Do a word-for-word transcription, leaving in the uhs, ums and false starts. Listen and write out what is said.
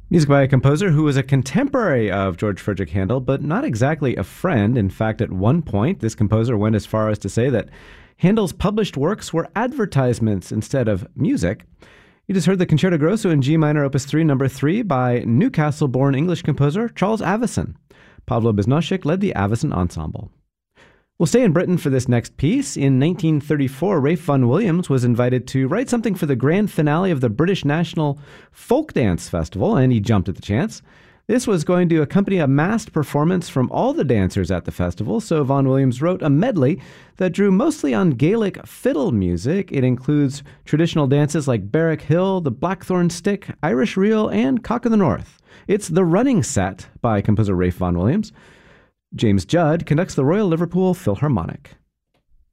Music by a composer who was a contemporary of George Frederick Handel, but not exactly a friend. In fact, at one point, this composer went as far as to say that Handel's published works were advertisements instead of music. You just heard the Concerto Grosso in G minor, opus three, number three, by Newcastle-born English composer Charles Avison. Pavlo Biznosik led the Avison Ensemble. We'll stay in Britain for this next piece. In nineteen thirty-four, Ralph Vaughan Williams was invited to write something for the grand finale of the British National Folk Dance Festival, and he jumped at the chance. This was going to accompany a massed performance from all the dancers at the festival, so Vaughan Williams wrote a medley that drew mostly on Gaelic fiddle music. It includes traditional dances like Barrack Hill, the Blackthorn Stick, Irish Reel, and Cock of the North. It's The Running Set by composer Ralph Vaughan Williams. James Judd conducts the Royal Liverpool Philharmonic.